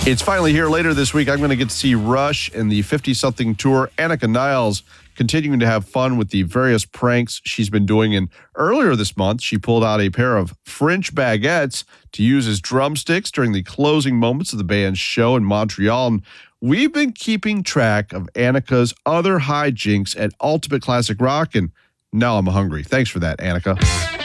It's finally here later this week. I'm going to get to see Rush and the 50-something tour. Annika Niles continuing to have fun with the various pranks she's been doing. And earlier this month, she pulled out a pair of French baguettes to use as drumsticks during the closing moments of the band's show in Montreal. And we've been keeping track of Annika's other hijinks at Ultimate Classic Rock, and now I'm hungry. Thanks for that, Annika.